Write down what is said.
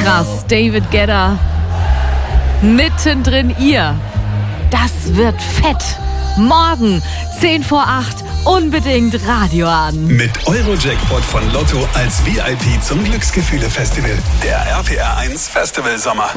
Krass, David Guetta. Mittendrin ihr. Das wird fett. Morgen, 10 vor 8, unbedingt Radio an. Mit Eurojackpot von Lotto als VIP zum Glücksgefühle-Festival. Der RPR 1 Festival Sommer.